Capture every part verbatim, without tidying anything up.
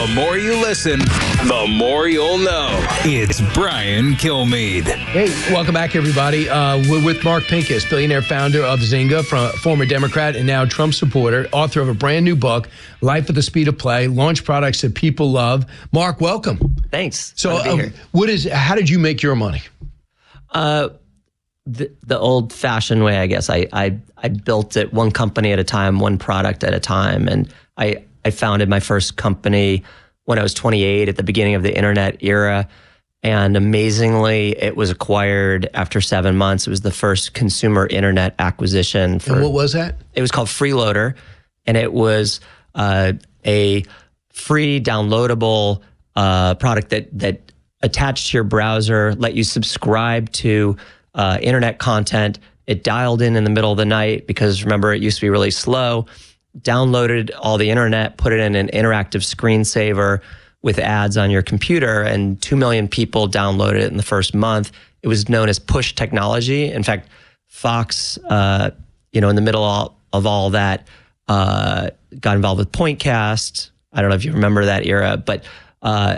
The more you listen, the more you'll know. It's Brian Kilmeade. Hey, welcome back, everybody. Uh, we're with Mark Pincus, billionaire founder of Zynga, from former Democrat and now Trump supporter, author of a brand new book, Life at the Speed of Play, launch products that people love. Mark, welcome. Thanks. So, uh, what is? How did you make your money? Uh, the, the old-fashioned way, I guess. I, I I built it one company at a time, one product at a time, and I I founded my first company when I was twenty-eight at the beginning of the internet era. And amazingly, it was acquired after seven months. It was the first consumer internet acquisition. For, and what was that? It was called Freeloader, and it was uh, a free downloadable uh, product that that attached to your browser, let you subscribe to uh, internet content. It dialed in in the middle of the night because, remember, it used to be really slow. Downloaded all the internet, put it in an interactive screensaver with ads on your computer, and two million people downloaded it in the first month. It was known as push technology. In fact, Fox, uh, you know, in the middle of, of all that, uh, got involved with Pointcast. I don't know if you remember that era, but uh,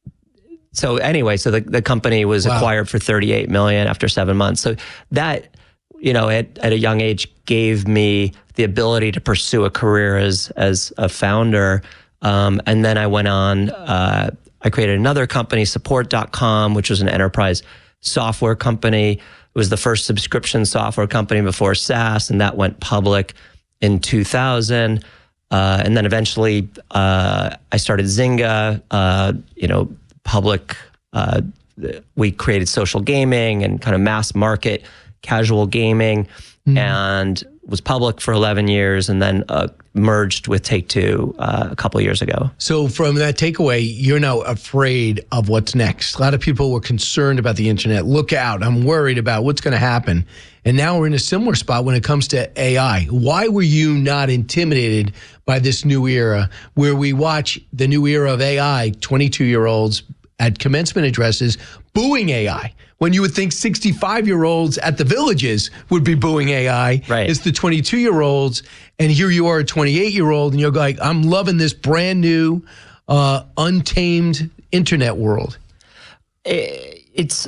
so anyway, so the, the company was wow. acquired for thirty-eight million dollars after seven months. So that, you know, at, at a young age gave me the ability to pursue a career as as a founder. Um, and then I went on, uh, I created another company, support dot com, which was an enterprise software company. It was the first subscription software company before SaaS, and that went public in two thousand. Uh, and then eventually uh, I started Zynga, uh, you know, public. Uh, we created social gaming and kind of mass market casual gaming, mm-hmm. and was public for eleven years, and then uh, merged with Take-Two uh, a couple of years ago. So from that takeaway, you're now afraid of what's next. A lot of people were concerned about the internet. Look out, I'm worried about what's going to happen. And now we're in a similar spot when it comes to A I. Why were you not intimidated by this new era where we watch the new era of A I, twenty-two-year-olds at commencement addresses booing A I? When you would think sixty-five-year-olds at the villages would be booing A I, right. It's the twenty-two-year-olds, and here you are, a twenty-eight-year-old, and you're like, I'm loving this brand new, uh, untamed internet world. It's,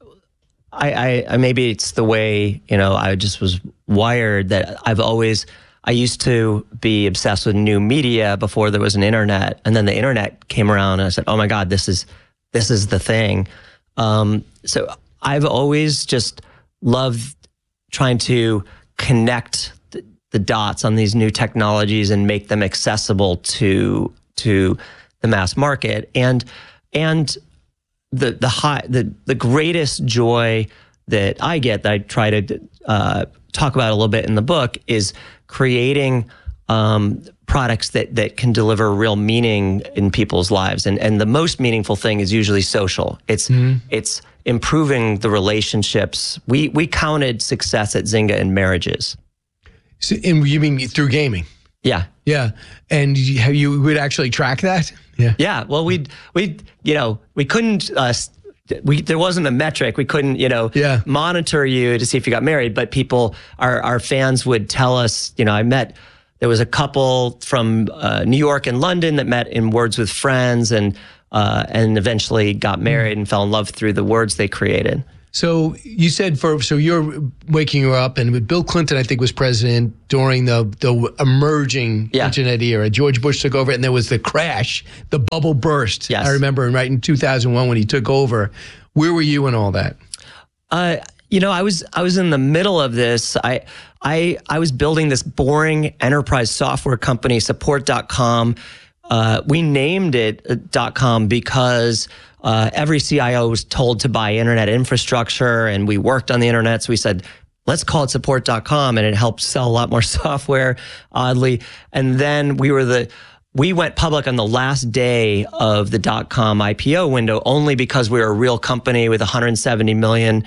I, I, maybe it's the way, you know, I just was wired that I've always, I used to be obsessed with new media before there was an internet, and then the internet came around, and I said, oh my God, this is, this is the thing. Um, so I've always just loved trying to connect the, the dots on these new technologies and make them accessible to to the mass market. And and the the high the the greatest joy that I get, that I try to uh, talk about a little bit in the book, is creating um, products that that can deliver real meaning in people's lives. And and the most meaningful thing is usually social. It's mm-hmm. it's improving the relationships. We we counted success at Zynga in marriages. So, and you mean through gaming? Yeah. Yeah. And you, have you would actually track that? Yeah. Yeah. Well, we we you know we couldn't. Uh, We, there wasn't a metric. We couldn't, you know, yeah. monitor you to see if you got married. But people, our our fans would tell us, you know, I met. There was a couple from uh, New York and London that met in Words with Friends, and uh, and eventually got married and fell in love through the words they created. So you said for so you're waking her up, and Bill Clinton, I think, was president during the the emerging yeah. internet era. George Bush took over, and there was the crash, the bubble burst. Yes. I remember right in two thousand one when he took over. Where were you in all that? Uh, you know, I was I was in the middle of this. I I I was building this boring enterprise software company, support dot com. Uh, we named it .com because uh, every C I O was told to buy internet infrastructure, and we worked on the internet. So we said, let's call it support dot com, and it helped sell a lot more software, oddly. And then we were the, we went public on the last day of the .com I P O window, only because we were a real company with one hundred seventy million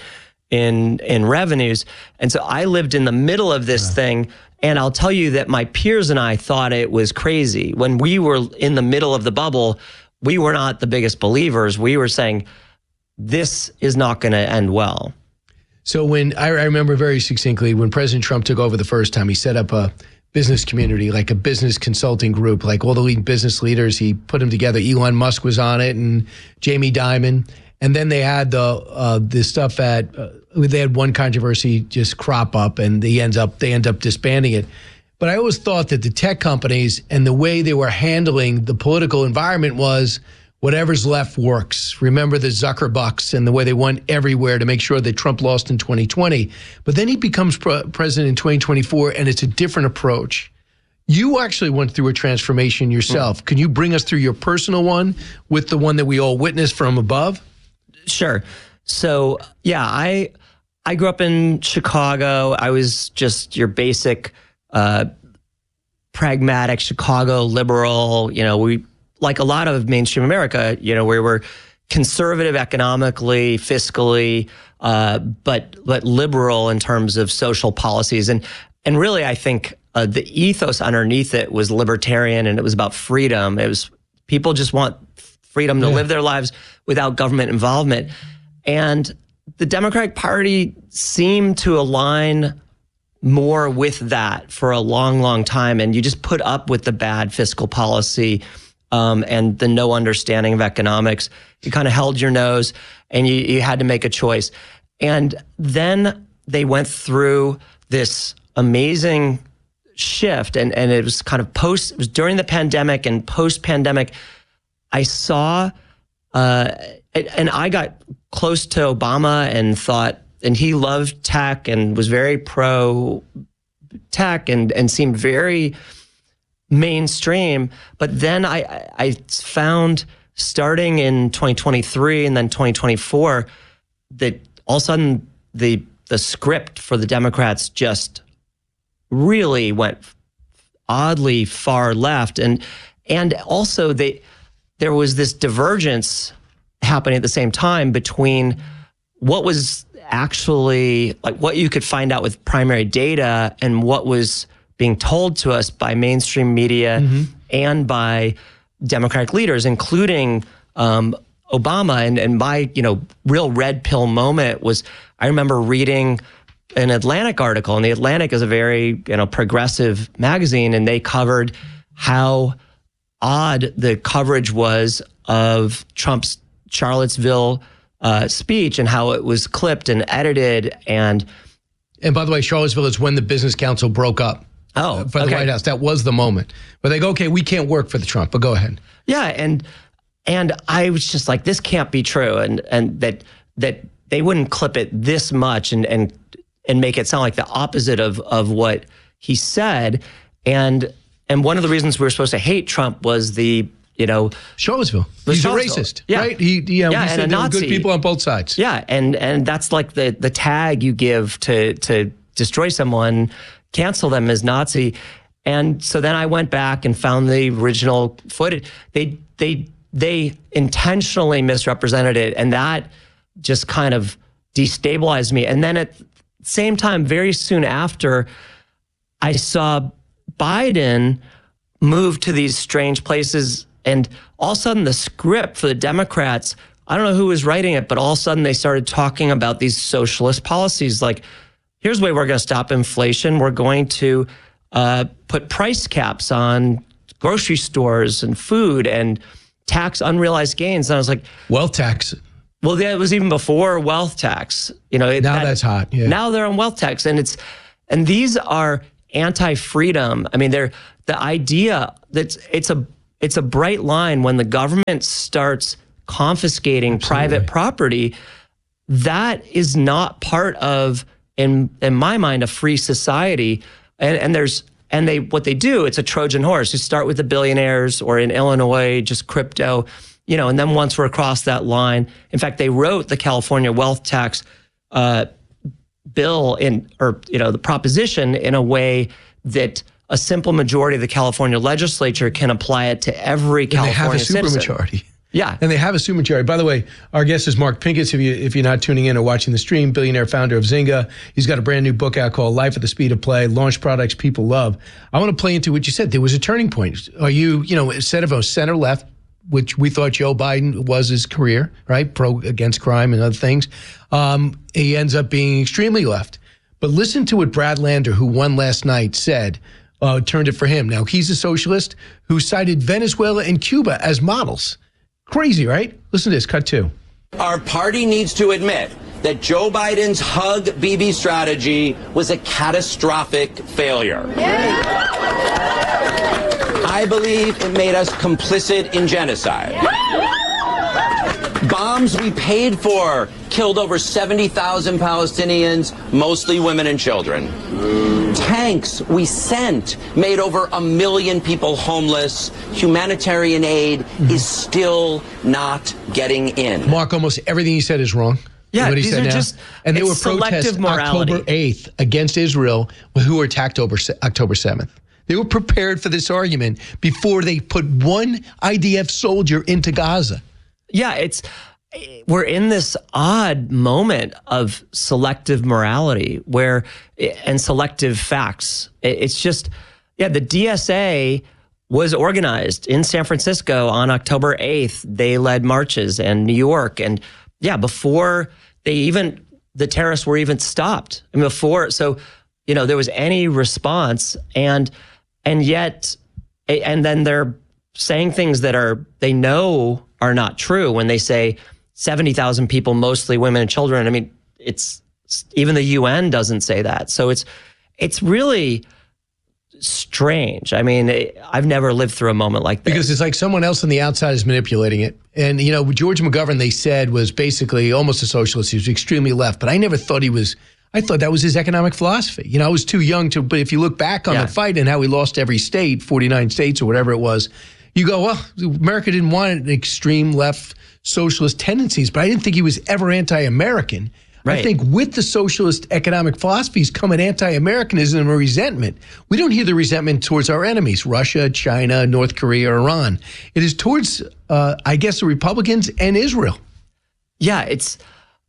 in in revenues. And so I lived in the middle of this yeah. thing. And I'll tell you that my peers and I thought it was crazy. When we were in the middle of the bubble, we were not the biggest believers. We were saying, this is not going to end well. So when I, I remember very succinctly, when President Trump took over the first time, he set up a business community, like a business consulting group, like all the leading business leaders. He put them together. Elon Musk was on it, and Jamie Dimon. And then they had the uh, the stuff at uh, they had one controversy just crop up, and they ends up they end up disbanding it. But I always thought that the tech companies and the way they were handling the political environment was whatever's left works. Remember the Zuckerbucks and the way they went everywhere to make sure that Trump lost in twenty twenty. But then he becomes pre- president in twenty twenty-four, and it's a different approach. You actually went through a transformation yourself. Mm. Can you bring us through your personal one with the one that we all witnessed from above? Sure. So, yeah, I I grew up in Chicago. I was just your basic uh, pragmatic Chicago liberal. You know, we like a lot of mainstream America, you know, we were conservative economically, fiscally, uh, but but liberal in terms of social policies. And and really, I think uh, the ethos underneath it was libertarian, and it was about freedom. It was people just want freedom to yeah. live their lives without government involvement. And the Democratic Party seemed to align more with that for a long, long time. And you just put up with the bad fiscal policy um, and the no understanding of economics. You kind of held your nose, and you, you had to make a choice. And then they went through this amazing shift, and, and it was kind of post, it was during the pandemic and post-pandemic. I saw, uh, and I got close to Obama and thought, and he loved tech and was very pro tech and, and seemed very mainstream. But then I, I found starting in twenty twenty-three and then twenty twenty-four that all of a sudden the, the script for the Democrats just really went oddly far left. And, and also they, there was this divergence happening at the same time between what was actually like what you could find out with primary data and what was being told to us by mainstream media mm-hmm. and by Democratic leaders, including um, Obama. And, and my, you know, real red pill moment was, I remember reading an Atlantic article, and the Atlantic is a very, you know, progressive magazine, and they covered how odd the coverage was of Trump's Charlottesville uh, speech and how it was clipped and edited. And and by the way, Charlottesville is when the Business Council broke up. Oh, uh, for the okay. White House. That was the moment. But they go, okay, we can't work for the Trump, but go ahead. Yeah, and and I was just like, this can't be true, and and that that they wouldn't clip it this much and and and make it sound like the opposite of of what he said. And and one of the reasons we were supposed to hate Trump was the, you know, Charlottesville. He's Charlottesville. a racist, yeah. right? He, yeah, yeah, we said there were good people on both sides. Yeah, and and that's like the the tag you give to to destroy someone, cancel them as Nazi. And so then I went back and found the original footage. They they they intentionally misrepresented it, and that just kind of destabilized me. And then at the same time, very soon after, I saw Biden move to these strange places, and all of a sudden the script for the Democrats, I don't know who was writing it, but all of a sudden they started talking about these socialist policies. Like, here's the way we're going to stop inflation. We're going to uh, put price caps on grocery stores and food and tax unrealized gains. And I was like, wealth tax. Well, yeah, it was even before wealth tax. You know, it, now that, that's hot. Yeah. Now they're on wealth tax, and it's and these are anti-freedom. I mean, they're the idea that it's a it's a bright line when the government starts confiscating Absolutely. private property. That is not part of, in in my mind, a free society. And and there's and they what they do, it's a Trojan horse. You start with the billionaires, or in Illinois, just crypto. You know, and then once we're across that line, in fact, they wrote the California wealth tax uh, bill in, or, you know, the proposition in a way that a simple majority of the California legislature can apply it to every California citizen. And they have a supermajority. Yeah. And they have a supermajority. By the way, our guest is Mark Pincus. If, you, if you're not tuning in or watching the stream, billionaire founder of Zynga. He's got a brand new book out called Life at the Speed of Play, Launch Products People Love. I want to play into what you said. There was a turning point. Are you, you know, instead of a center left, which we thought Joe Biden was his career, right? Pro against crime and other things. Um, he ends up being extremely left. But listen to what Brad Lander, who won last night, said uh, turned it for him. Now, he's a socialist who cited Venezuela and Cuba as models. Crazy, right? Listen to this, cut two. Our party needs to admit that Joe Biden's Hug Bibi strategy was a catastrophic failure. Yeah. I believe it made us complicit in genocide. Bombs we paid for killed over seventy thousand Palestinians, mostly women and children. Tanks we sent made over a million people homeless. Humanitarian aid mm-hmm. is still not getting in. Mark, almost everything he said is wrong. Yeah, what he these said are now. just and they were protests October eighth against Israel, who were attacked over October seventh. They were prepared for this argument before they put one I D F soldier into Gaza. Yeah, it's we're in this odd moment of selective morality where and selective facts. It's just, yeah, the D S A was organized in San Francisco on October eighth. They led marches in New York. And yeah, before they even, the terrorists were even stopped. I mean, before, so, you know, there was any response and, and yet, and then they're saying things that are, they know are not true when they say seventy thousand people, mostly women and children. I mean, it's, even the U N doesn't say that. So it's, it's really strange. I mean, I've never lived through a moment like this. Because it's like someone else on the outside is manipulating it. And, you know, George McGovern, they said, was basically almost a socialist. He was extremely left, but I never thought he was, I thought that was his economic philosophy. You know, I was too young to, but if you look back on yeah. the fight and how he lost every state, forty-nine states or whatever it was, you go, well, America didn't want an extreme left socialist tendencies, but I didn't think he was ever anti-American. Right. I think with the socialist economic philosophies come an anti-Americanism and a resentment. We don't hear the resentment towards our enemies, Russia, China, North Korea, Iran. It is towards, uh, I guess, the Republicans and Israel. Yeah, it's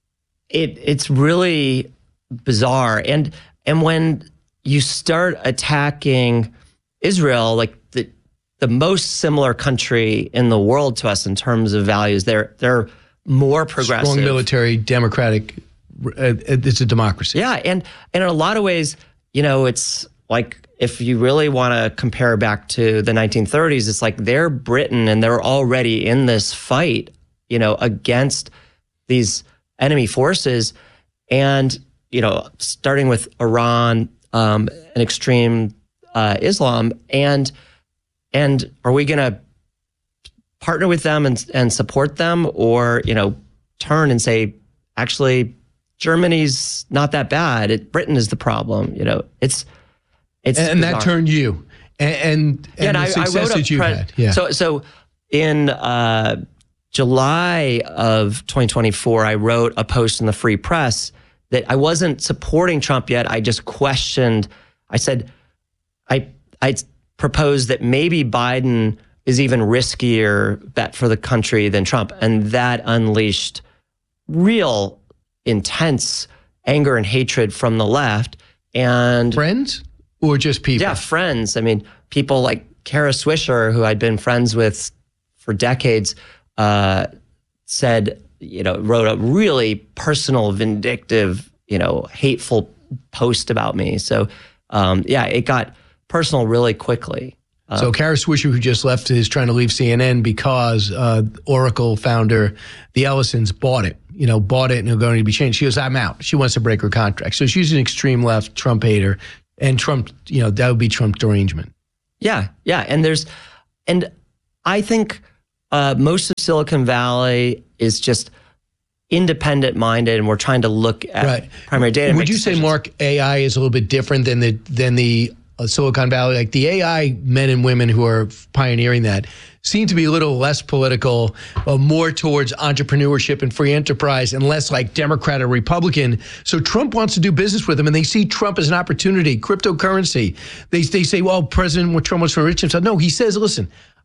it it's really bizarre. And and when you start attacking Israel, like the the most similar country in the world to us in terms of values, they're they're more progressive. Strong military, democratic. It's a democracy. Yeah, and, and in a lot of ways, you know, it's like if you really want to compare back to the nineteen thirties, it's like they're Britain and they're already in this fight, you know, against these enemy forces. And, you know, starting with Iran um, and extreme uh, Islam. And, and are we going to partner with them and, and support them or, you know, turn and say, actually, Germany's not that bad. It, Britain is the problem. You know, it's it's and, and that turned you and and, yeah, and the I, success I wrote that you pre- had. Yeah. So so in uh, July of twenty twenty-four, I wrote a post in the Free Press that I wasn't supporting Trump yet. I just questioned. I said I I proposed that maybe Biden is even riskier bet for the country than Trump, and that unleashed real intense anger and hatred from the left. And friends or just people? Yeah, friends. I mean, people like Kara Swisher, who I'd been friends with for decades, uh, said, you know, wrote a really personal, vindictive, you know, hateful post about me. So, um, yeah, it got personal really quickly. Uh, so Kara Swisher, who just left, is trying to leave C N N because uh, Oracle founder, the Ellisons, bought it. You know, bought it and are going to be changed. She goes, I'm out. She wants to break her contract. So she's an extreme left Trump hater, and Trump, you know, that would be Trump derangement. Yeah, yeah. And there's, and I think uh, most of Silicon Valley is just independent minded, and we're trying to look at right. primary data. Would you say, Mark, A I is a little bit different than the than the uh, Silicon Valley? Like the A I men and women who are pioneering that seem to be a little less political, uh, more towards entrepreneurship and free enterprise, and less like Democrat or Republican. So Trump wants to do business with them, and they see Trump as an opportunity. Cryptocurrency. They they say, well, President Trump wants to enrich himself. No, he says, listen,